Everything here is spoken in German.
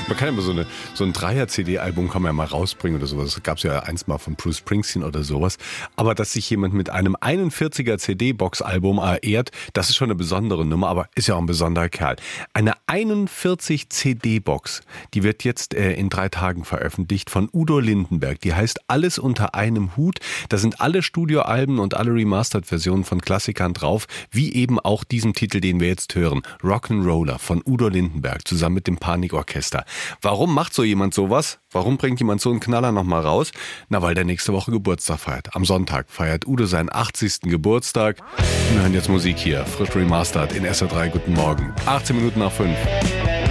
Man kann ja mal so ein Dreier-CD-Album kann man ja mal rausbringen oder sowas. Das gab es ja eins mal von Bruce Springsteen oder sowas. Aber dass sich jemand mit einem 41er-CD-Box-Album ehrt, das ist schon eine besondere Nummer, aber ist ja auch ein besonderer Kerl. Eine 41-CD-Box, die wird jetzt in 3 Tagen veröffentlicht von Udo Lindenberg. Die heißt Alles unter einem Hut. Da sind alle Studioalben und alle Remastered-Versionen von Klassikern drauf, wie eben auch diesem Titel, den wir jetzt hören. Rock'n'Roller von Udo Lindenberg zusammen mit dem Panikorchester. Warum macht so jemand sowas? Warum bringt jemand so einen Knaller nochmal raus? Na, weil der nächste Woche Geburtstag feiert. Am Sonntag feiert Udo seinen 80. Geburtstag. Wir hören jetzt Musik hier, frisch remastered in SR3. Guten Morgen. 18 Minuten nach 5.